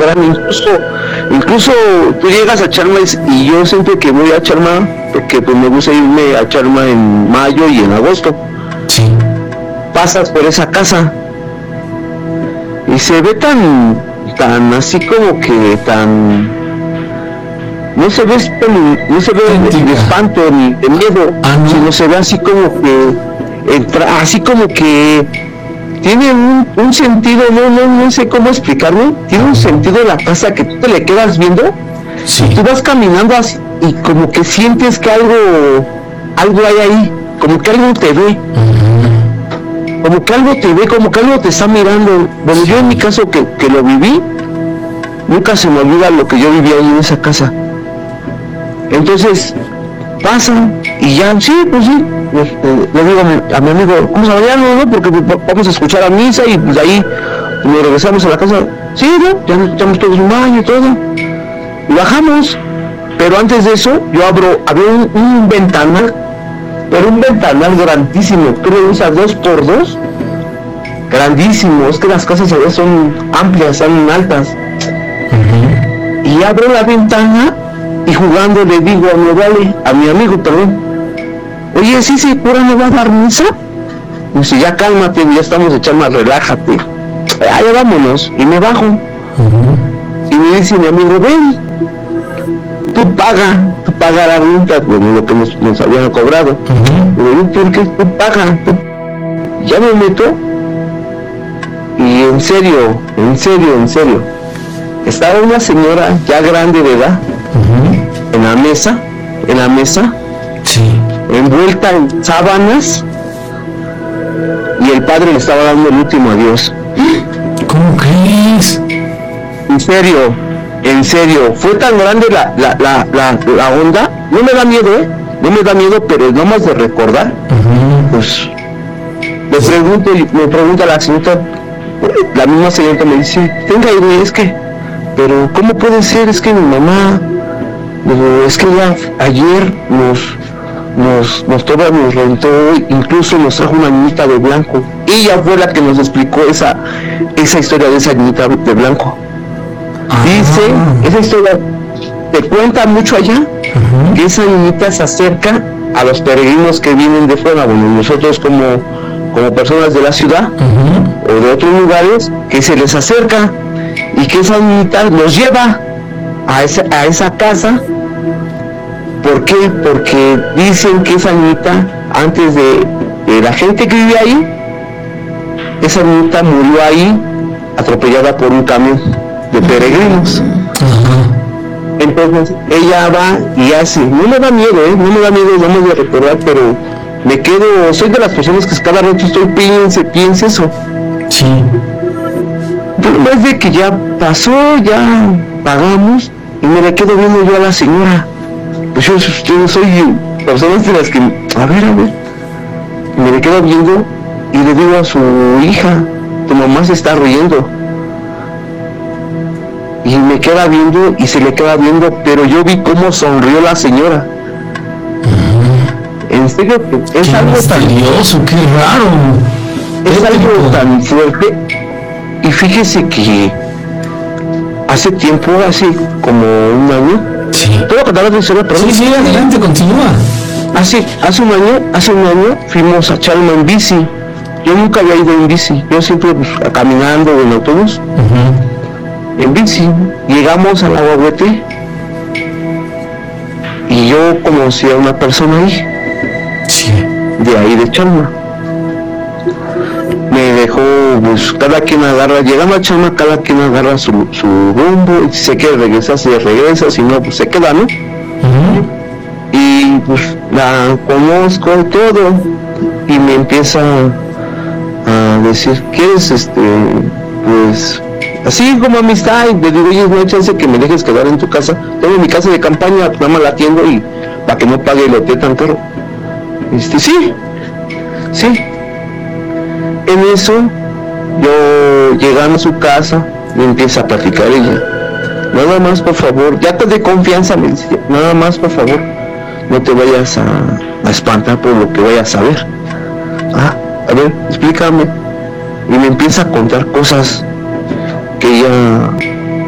grande, incluso tú llegas a Chalma y yo siempre que voy a Chalma, porque pues me gusta irme a Chalma en mayo y en agosto, sí, pasas por esa casa y se ve tan así como que tan, no se ve de espanto ni de miedo, ¿no? sino se ve así como que así como que tiene un sentido, no sé cómo explicarlo, tiene un sentido la casa que tú te le quedas viendo, sí. y tú vas caminando así y como que sientes que algo hay ahí, como que algo te ve, como que algo te ve, como que algo te está mirando. Bueno, yo en mi caso que lo viví, nunca se me olvida lo que yo vivía ahí en esa casa. Entonces pasan y ya, sí, pues sí, le digo a mi amigo, vamos a bañarnos, ¿no? Porque vamos a escuchar a misa y pues ahí nos regresamos a la casa. Sí, ¿no? Ya estamos todos en un baño y todo. Y bajamos, pero antes de eso yo había un ventanal, pero un ventanal grandísimo, tú lo usas 2x2, grandísimo, es que las casas allá son amplias, son altas. Y abro la ventana y jugando le digo a mi amigo, oye, ¿sí segura no va a dar misa? Y dice, ya cálmate, ya estamos echando, relájate, ya vámonos. Y me bajo y me dice mi amigo, ven, tú paga la renta, bueno, lo que nos habían cobrado. Pero ¿por qué tú pagas? Ya me meto y en serio, estaba una señora ya grande de edad en la mesa, sí, envuelta en sábanas, y el padre le estaba dando el último adiós. ¿Cómo crees? En serio, fue tan grande la onda, no me da miedo, pero nomás de recordar, pues me pregunta la señorita, la misma señorita me dice, venga, es que, pero ¿cómo puede ser? Es que mi mamá, es que ya ayer nos rentó, incluso nos trajo una niñita de blanco. Ella fue la que nos explicó esa historia de esa niñita de blanco. Dice, esa historia te cuenta mucho allá, que esa niñita se acerca a los peregrinos que vienen de fuera, bueno, nosotros como personas de la ciudad o de otros lugares, que se les acerca y que esa niñita los lleva a esa casa. ¿Por qué? Porque dicen que esa niñita, antes de la gente que vive ahí, esa niñita murió ahí atropellada por un camión de peregrinos. Entonces ella va y hace, no me da miedo, vamos a recordar, pero me quedo, soy de las personas que cada rato estoy piense eso. Sí. Después de que ya pasó, ya pagamos, y me le quedo viendo yo a la señora. Pues yo soy personas de las que, a ver, y me le quedo viendo y le digo a su hija, tu mamá se está riendo. Y me queda viendo y se le queda viendo, pero yo vi cómo sonrió la señora. En serio, es algo misterioso, qué raro. Es algo tan fuerte. Y fíjese que hace como un año. Sí. ¿Puedo contar la historia? Sí, adelante, continúa. Hace un año fuimos a Chalma en bici. Yo nunca había ido en bici, yo siempre caminando en autobús. En bici, llegamos al Agua-Huete y yo conocí a una persona ahí, de ahí de Chalma. Me dejó, pues cada quien agarra, llegando a Chalma, cada quien agarra su rumbo, y si se quiere regresar, se regresa, si no, pues se queda, ¿no? Y pues la conozco y todo, y me empieza a decir, ¿quieres pues así como amistad? Y le digo, oye, no hay chance que me dejes quedar en tu casa, tengo mi casa de campaña, nada más la atiendo y para que no pague el hotel tan caro. Sí. En eso, yo llegando a su casa, me empieza a platicar ella. Nada más, por favor, ya te de confianza, me dice, nada más, por favor, no te vayas a espantar por lo que vayas a ver. A ver, explícame. Y me empieza a contar cosas que ella